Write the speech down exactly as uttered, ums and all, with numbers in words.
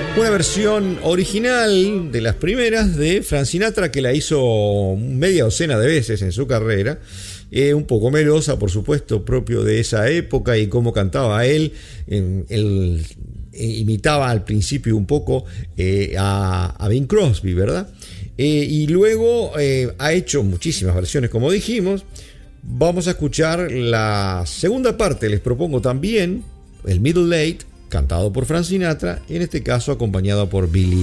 Una versión original de las primeras de Frank Sinatra, que la hizo media docena de veces en su carrera. Eh, un poco melosa, por supuesto, propio de esa época y cómo cantaba él. Eh, él eh, imitaba al principio un poco eh, a, a Bing Crosby, ¿verdad? Eh, y luego eh, ha hecho muchísimas versiones, como dijimos. Vamos a escuchar la segunda parte, les propongo también, el Middle Late, cantado por Frank Sinatra, y en este caso acompañado por Billy